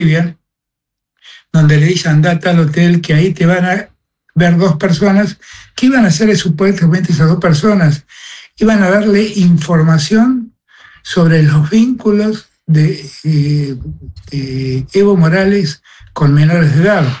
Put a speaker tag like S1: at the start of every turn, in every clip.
S1: Bolivia, donde le dicen andate al hotel, que ahí te van a ver 2 personas. ¿Qué iban a hacer supuestamente esas 2 personas? Iban a darle información sobre los vínculos de Evo Morales con menores de edad.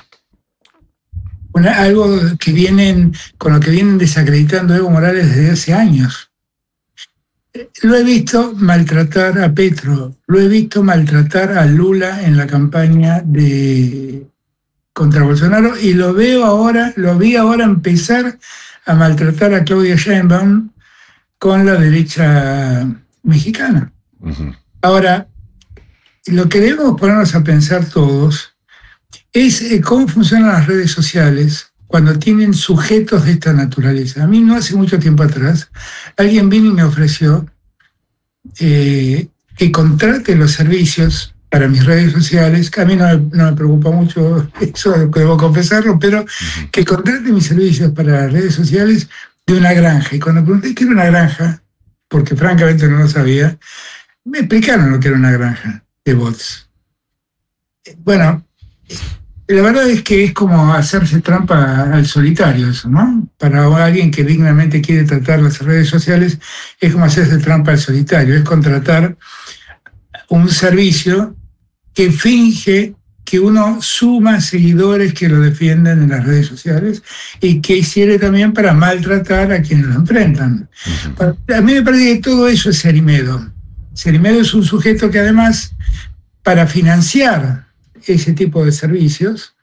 S1: Algo con lo que vienen desacreditando a Evo Morales desde hace años. Lo he visto maltratar a Petro, lo he visto maltratar a Lula en la campaña contra Bolsonaro, y lo vi ahora empezar a maltratar a Claudia Sheinbaum con la derecha mexicana. Uh-huh. Ahora, lo que debemos ponernos a pensar todos es cómo funcionan las redes sociales cuando tienen sujetos de esta naturaleza. A mí no hace mucho tiempo atrás, alguien vino y me ofreció que contrate los servicios para mis redes sociales, que a mí no me preocupa mucho, eso debo confesarlo, pero que contrate mis servicios para las redes sociales de una granja. Y cuando pregunté qué era una granja, porque francamente no lo sabía, me explicaron lo que era una granja de bots. Bueno, la verdad es que es como hacerse trampa al solitario eso, ¿no? Para alguien que dignamente quiere tratar las redes sociales, es como hacerse trampa al solitario, es contratar un servicio que finge que uno suma seguidores que lo defienden en las redes sociales y que sirve también para maltratar a quienes lo enfrentan. Uh-huh. A mí me parece que todo eso es Cerimedo. Cerimedo es un sujeto que además, para financiar ese tipo de servicios,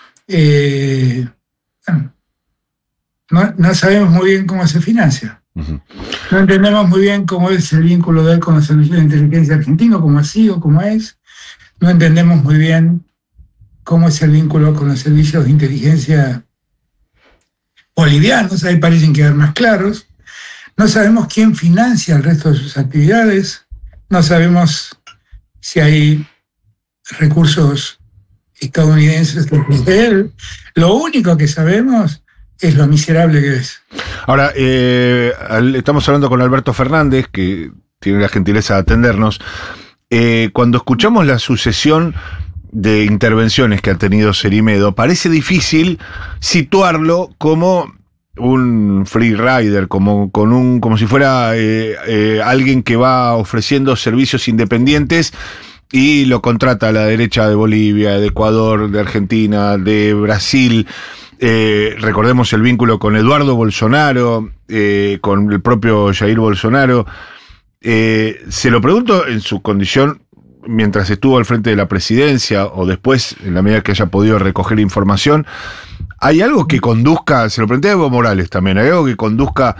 S1: no sabemos muy bien cómo se financia. Uh-huh. No entendemos muy bien cómo es el vínculo de él con los servicios de inteligencia argentinos, cómo ha sido, cómo es. No entendemos muy bien cómo es el vínculo con los servicios de inteligencia bolivianos, ahí parecen quedar más claros. No sabemos quién financia el resto de sus actividades, no sabemos si hay recursos estadounidenses de él. Lo único que sabemos es lo miserable que es.
S2: Ahora, estamos hablando con Alberto Fernández, que tiene la gentileza de atendernos. Cuando escuchamos la sucesión de intervenciones que ha tenido Cerimedo, parece difícil situarlo como un free rider, como si fuera alguien que va ofreciendo servicios independientes y lo contrata a la derecha de Bolivia, de Ecuador, de Argentina, de Brasil. Recordemos el vínculo con Eduardo Bolsonaro, con el propio Jair Bolsonaro. Se lo pregunto en su condición mientras estuvo al frente de la presidencia o después, en la medida que haya podido recoger información. ¿Hay algo que conduzca, se lo pregunté a Evo Morales también, hay algo que conduzca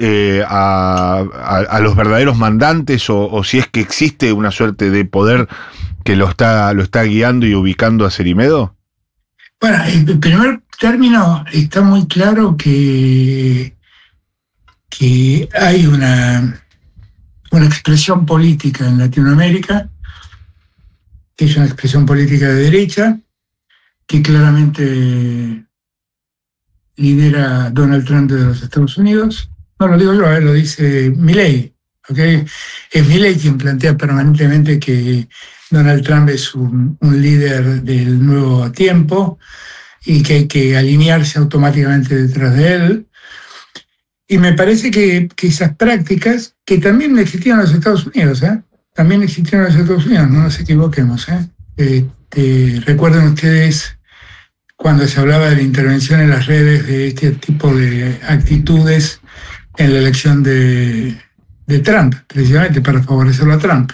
S2: a los verdaderos mandantes o si es que existe una suerte de poder que lo está guiando y ubicando a Cerimedo?
S1: Bueno, en primer término está muy claro que hay una expresión política en Latinoamérica, que es una expresión política de derecha, que claramente lidera Donald Trump de los Estados Unidos. No lo digo yo, lo dice Milei, ¿okay? Es Milei quien plantea permanentemente que Donald Trump es un líder del nuevo tiempo y que hay que alinearse automáticamente detrás de él. Y me parece que esas prácticas, que también existían en los Estados Unidos, también existieron en los Estados Unidos, no nos equivoquemos. Recuerden ustedes cuando se hablaba de la intervención en las redes de este tipo de actitudes en la elección de Trump, precisamente para favorecerlo a Trump.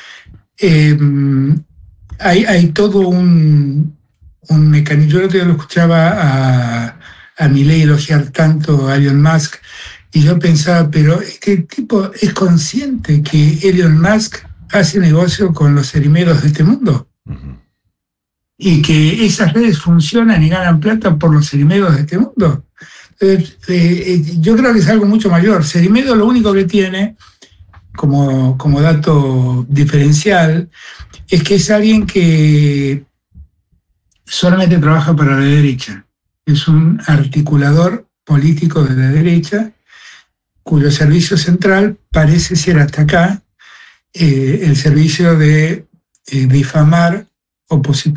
S1: Hay todo un mecanismo. Yo el otro día lo escuchaba a Milei elogiar tanto a Elon Musk, y yo pensaba, pero este tipo es consciente que Elon Musk hace negocio con los Cerimedos de este mundo. Uh-huh. Y que esas redes funcionan y ganan plata por los Cerimedos de este mundo. Yo creo que es algo mucho mayor. Cerimedo lo único que tiene como dato diferencial es que es alguien que solamente trabaja para la derecha. Es un articulador político de la derecha cuyo servicio central parece ser hasta acá el servicio de difamar opositor